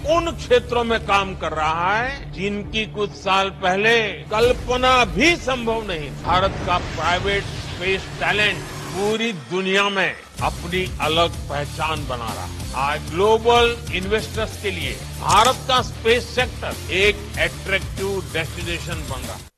उन क्षेत्रों में काम कर रहा है जिनकी कुछ साल पहले कल्पना भी संभव नहीं। भारत का प्राइवेट स्पेस टैलेंट पूरी दुनिया में अपनी अलग पहचान बना रहा है। आज ग्लोबल इन्वेस्टर्स के लिए भारत का स्पेस सेक्टर एक अट्रैक्टिव डेस्टिनेशन बन रहा है।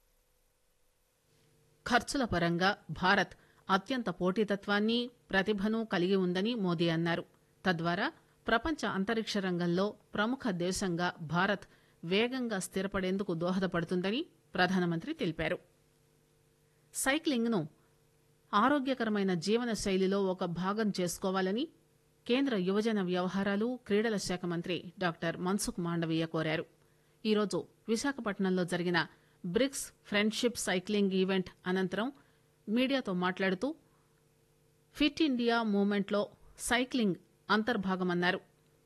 ఖర్చుల పరంగా భారత్ అత్యంత పోటీతత్వాన్ని ప్రతిభను కలిగి ఉందని మోదీ అన్నారు. తద్వారా ప్రపంచ అంతరిక్ష రంగంలో ప్రముఖ దేశంగా భారత్ వేగంగా స్థిరపడేందుకు దోహదపడుతుందని ప్రధానమంత్రి తెలిపారు. సైక్లింగ్ ను ఆరోగ్యకరమైన జీవన శైలిలో ఒక భాగం చేసుకోవాలని కేంద్ర యువజన వ్యవహారాలు క్రీడల శాఖ మంత్రి డాక్టర్ మన్సుఖ్ మాండవీయ కోరారు. ఈరోజు విశాఖపట్నంలో జరిగిన బ్రిక్స్ ఫ్రెండ్షిప్ సైక్లింగ్ ఈవెంట్ అనంతరం మీడియాతో మాట్లాడుతూ ఫిట్ ఇండియా మూవ్మెంట్లో సైక్లింగ్ అంతర్భాగమన్నారు.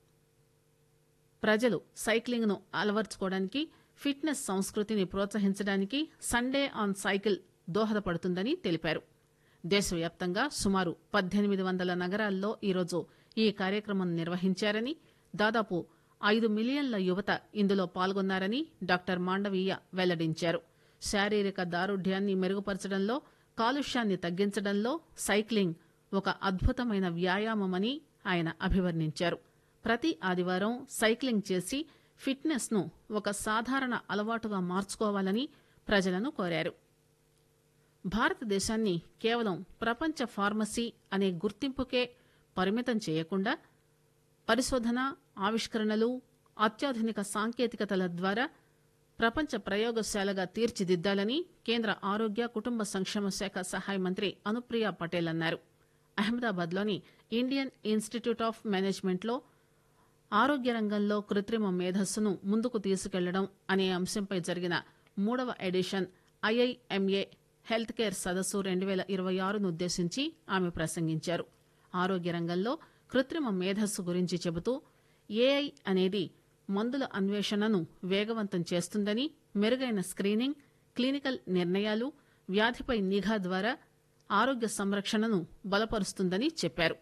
ప్రజలు సైక్లింగ్ ను అలవర్చుకోవడానికి ఫిట్నెస్ సంస్కృతిని ప్రోత్సహించడానికి సండే ఆన్ సైకిల్ దోహదపడుతుందని తెలిపారు. దేశవ్యాప్తంగా సుమారు 1800 నగరాల్లో ఈరోజు ఈ కార్యక్రమం నిర్వహించారని, దాదాపు 5 మిలియన్ల యువత ఇందులో పాల్గొన్నారని డాక్టర్ మాండవీయ వెల్లడించారు. శారీరక దారుఢ్యాన్ని మెరుగుపరచడంలో, కాలుష్యాన్ని తగ్గించడంలో సైక్లింగ్ ఒక అద్భుతమైన వ్యాయామమని ఆయన అభివర్ణించారు. ప్రతి ఆదివారం సైక్లింగ్ చేసి ఫిట్నెస్ ను ఒక సాధారణ అలవాటుగా మార్చుకోవాలని ప్రజలను కోరారు. భారతదేశాన్ని కేవలం ప్రపంచ ఫార్మసీ అనే గుర్తింపుకే పరిమితం చేయకుండా పరిశోధన, ఆవిష్కరణలు, అత్యాధునిక సాంకేతికతల ద్వారా ప్రపంచ ప్రయోగశాలగా తీర్చిదిద్దాలని కేంద్ర ఆరోగ్య కుటుంబ సంక్షేమ శాఖ సహాయ మంత్రి అనుప్రియ పటేల్ అన్నారు. అహ్మదాబాద్లోని ఇండియన్ ఇన్స్టిట్యూట్ ఆఫ్ మేనేజ్మెంట్లో ఆరోగ్య రంగంలో కృత్రిమ మేధస్సును ముందుకు తీసుకెళ్లడం అనే అంశంపై జరిగిన 3వ ఎడిషన్ ఐఐఎంఏ హెల్త్ కేర్ సదస్సు 2026ను ఉద్దేశించి ఆమె ప్రసంగించారు. ఆరోగ్య రంగంలో కృత్రిమ మేధస్సు గురించి చెబుతూ ఏఐ అనేది మందుల అన్వేషణను వేగవంతం చేస్తుందని, మెరుగైన స్క్రీనింగ్, క్లినికల్ నిర్ణయాలు, వ్యాధిపై నిఘా ద్వారా ఆరోగ్య సంరక్షణను బలపరుస్తుందని చెప్పారు.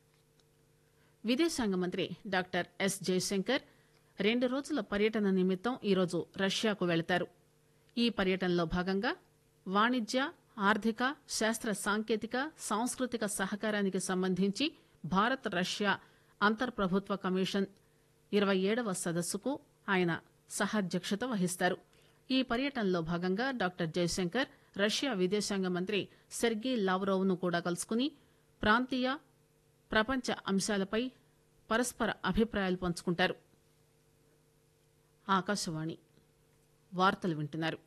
విదేశాంగ మంత్రి డాక్టర్ ఎస్ జయశంకర్ 2 రోజుల పర్యటన నిమిత్తం ఈరోజు రష్యాకు వెళతారు. ఈ పర్యటనలో భాగంగా వాణిజ్య, ఆర్థిక, శాస్త్ర సాంకేతిక, సాంస్కృతిక సహకారానికి సంబంధించి భారత్ రష్యా అంతర్ప్రభుత్వ కమిషన్ 27వ సదస్సుకు ఆయన సహాధ్యక్షత వహిస్తారు. ఈ పర్యటనలో భాగంగా డాక్టర్ జయశంకర్ రష్యా విదేశాంగ మంత్రి సెర్గీ లావ్రోవ్ ను కూడా కలుసుకుని ప్రాంతీయ, ప్రపంచ అంశాలపై పరస్పర అభిప్రాయాలు పంచుకుంటారు. ఆకాశవాణి వార్తలు వింటున్నారు.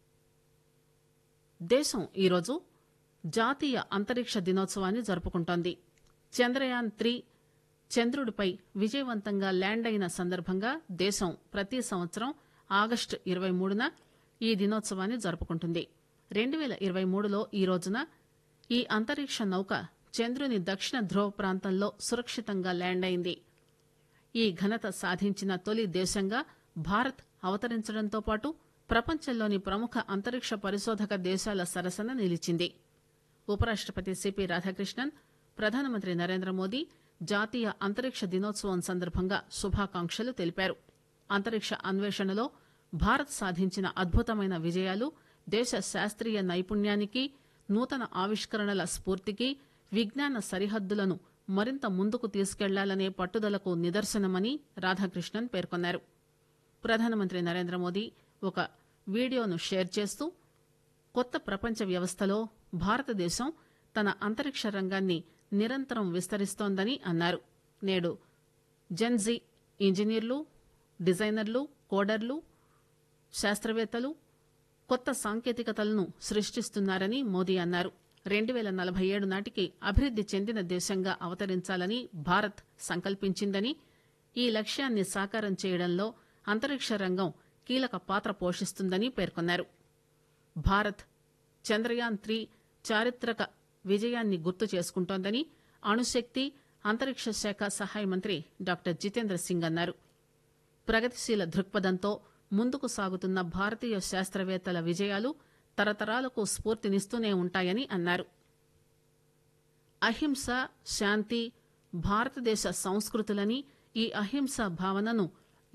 దేశం ఈరోజు జాతీయ అంతరిక్ష దినోత్సవాన్ని జరుపుకుంటోంది. చంద్రయాన్-3 చంద్రుడిపై విజయవంతంగా ల్యాండ్ అయిన సందర్భంగా దేశం ప్రతి సంవత్సరం ఆగస్టు 23న ఈ దినోత్సవాన్ని జరుపుకుంటుంది. 2023లో ఈ రోజున ఈ అంతరిక్ష నౌక చంద్రుని దక్షిణ ధ్రువ ప్రాంతంలో సురక్షితంగా ల్యాండ్ అయింది. ఈ ఘనత సాధించిన తొలి దేశంగా భారత్ అవతరించడంతో పాటు ప్రపంచంలోని ప్రముఖ అంతరిక్ష పరిశోధక దేశాల సరసన నిలిచింది. ఉపరాష్టపతి సిపి రాధాకృష్ణన్, ప్రధానమంత్రి నరేంద్ర మోదీ జాతీయ అంతరిక్ష దినోత్సవం సందర్భంగా శుభాకాంక్షలు తెలిపారు. అంతరిక్ష అన్వేషణలో భారత్ సాధించిన అద్భుతమైన విజయాలు దేశ శాస్త్రీయ నైపుణ్యానికి, నూతన ఆవిష్కరణల స్ఫూర్తికి, విజ్ఞాన సరిహద్దులను మరింత ముందుకు తీసుకెళ్లాలనే పట్టుదలకు నిదర్శనమని రాధాకృష్ణన్ పేర్కొన్నారు. ప్రధానమంత్రి నరేంద్ర మోదీ ఒక వీడియోను షేర్ చేస్తూ కొత్త ప్రపంచ వ్యవస్థలో భారతదేశం తన అంతరిక్ష రంగాన్ని నిరంతరం విస్తరిస్తోందని అన్నారు. నేడు జెన్జీ ఇంజనీర్లు, డిజైనర్లు, కోడర్లు, శాస్త్రవేత్తలు కొత్త సాంకేతికతలను సృష్టిస్తున్నారని మోదీ అన్నారు. 2047 నాటికి అభివృద్ది చెందిన దేశంగా అవతరించాలని భారత్ సంకల్పించిందని, ఈ లక్ష్యాన్ని సాకారం చేయడంలో అంతరిక్ష రంగం కీలక పాత్ర పోషిస్తుందని పేర్కొన్నారు. భారత్ చంద్రయాన్-3 చారిత్రక విజయాన్ని గుర్తు చేసుకుంటోందని అణుశక్తి, అంతరిక్ష శాఖ సహాయ మంత్రి డాక్టర్ జితేంద్ర సింగ్ అన్నారు. ప్రగతిశీల దృక్పథంతో ముందుకు సాగుతున్న భారతీయ శాస్త్రవేత్తల విజయాలు తరతరాలకు స్ఫూర్తినిస్తూనే ఉంటాయని అన్నారు. అహింస, శాంతి భారతదేశ సంస్కృతులని, ఈ అహింస భావనను